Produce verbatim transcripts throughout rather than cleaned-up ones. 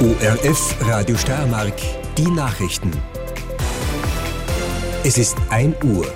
O R F Radio Steiermark, die Nachrichten. Es ist ein Uhr.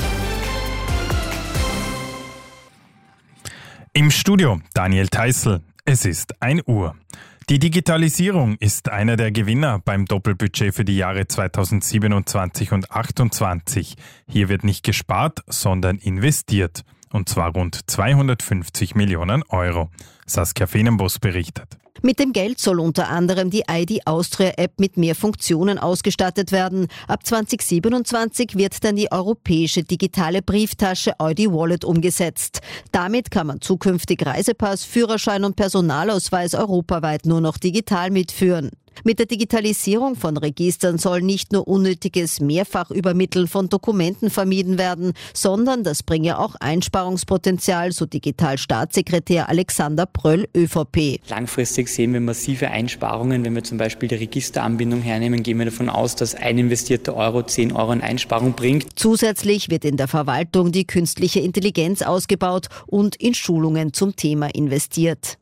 Im Studio Daniel Theißl. Es ist ein Uhr. Die Digitalisierung ist einer der Gewinner beim Doppelbudget für die Jahre zweitausendsiebenundzwanzig und achtundzwanzig. Hier wird nicht gespart, sondern investiert. Und zwar rund zweihundertfünfzig Millionen Euro. Saskia Fenenbos berichtet. Mit dem Geld soll unter anderem die I D Austria App mit mehr Funktionen ausgestattet werden. Ab zweitausendsiebenundzwanzig wird dann die europäische digitale Brieftasche I D Wallet umgesetzt. Damit kann man zukünftig Reisepass, Führerschein und Personalausweis europaweit nur noch digital mitführen. Mit der Digitalisierung von Registern soll nicht nur unnötiges Mehrfachübermitteln von Dokumenten vermieden werden, sondern das bringe auch Einsparungspotenzial, so Digitalstaatssekretär Alexander Pröll, ÖVP. Langfristig sehen wir massive Einsparungen. Wenn wir zum Beispiel die Registeranbindung hernehmen, gehen wir davon aus, dass ein investierter Euro zehn Euro in Einsparung bringt. Zusätzlich wird in der Verwaltung die künstliche Intelligenz ausgebaut und in Schulungen zum Thema investiert.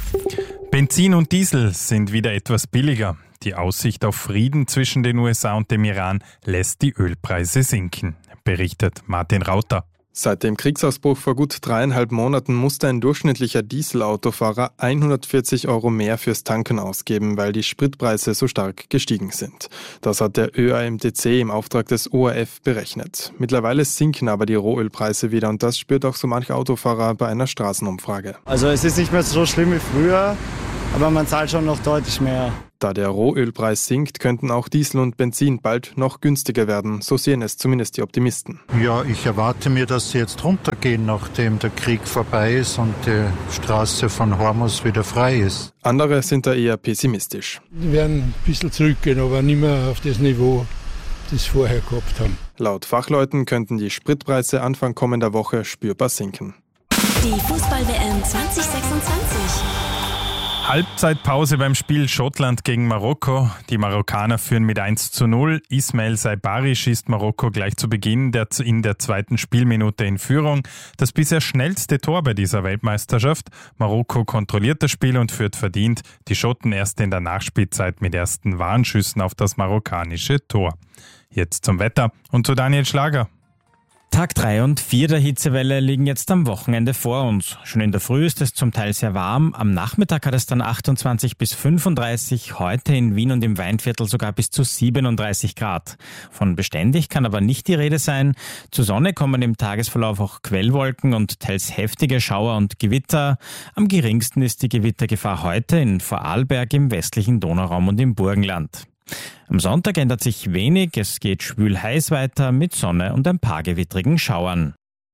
Benzin und Diesel sind wieder etwas billiger. Die Aussicht auf Frieden zwischen den U S A und dem Iran lässt die Ölpreise sinken, berichtet Martin Rauter. Seit dem Kriegsausbruch vor gut dreieinhalb Monaten musste ein durchschnittlicher Dieselautofahrer hundertvierzig Euro mehr fürs Tanken ausgeben, weil die Spritpreise so stark gestiegen sind. Das hat der Ö A M T C im Auftrag des O R F berechnet. Mittlerweile sinken aber die Rohölpreise wieder und das spürt auch so manch Autofahrer bei einer Straßenumfrage. Also es ist nicht mehr so schlimm wie früher, aber man zahlt schon noch deutlich mehr. Da der Rohölpreis sinkt, könnten auch Diesel und Benzin bald noch günstiger werden. So sehen es zumindest die Optimisten. Ja, ich erwarte mir, dass sie jetzt runtergehen, nachdem der Krieg vorbei ist und die Straße von Hormuz wieder frei ist. Andere sind da eher pessimistisch. Die werden ein bisschen zurückgehen, aber nicht mehr auf das Niveau, das sie vorher gehabt haben. Laut Fachleuten könnten die Spritpreise Anfang kommender Woche spürbar sinken. Die Fußball-W M zwanzig sechsundzwanzig. Halbzeitpause beim Spiel Schottland gegen Marokko. Die Marokkaner führen mit eins zu null. Ismail Saibari schießt Marokko gleich zu Beginn der, in der zweiten Spielminute in Führung. Das bisher schnellste Tor bei dieser Weltmeisterschaft. Marokko kontrolliert das Spiel und führt verdient. Die Schotten erst in der Nachspielzeit mit ersten Warnschüssen auf das marokkanische Tor. Jetzt zum Wetter und zu Daniel Schlager. Tag drei und vier der Hitzewelle liegen jetzt am Wochenende vor uns. Schon in der Früh ist es zum Teil sehr warm. Am Nachmittag hat es dann achtundzwanzig bis fünfunddreißig, heute in Wien und im Weinviertel sogar bis zu siebenunddreißig Grad. Von beständig kann aber nicht die Rede sein. Zur Sonne kommen im Tagesverlauf auch Quellwolken und teils heftige Schauer und Gewitter. Am geringsten ist die Gewittergefahr heute in Vorarlberg im westlichen Donauraum und im Burgenland. Am Sonntag ändert sich wenig, es geht schwül heiß weiter mit Sonne und ein paar gewittrigen Schauern.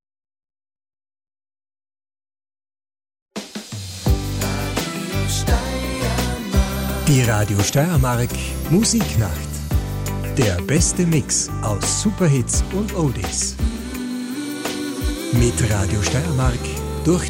Die Radio Steiermark Musiknacht. Der beste Mix aus Superhits und Oldies. Mit Radio Steiermark durch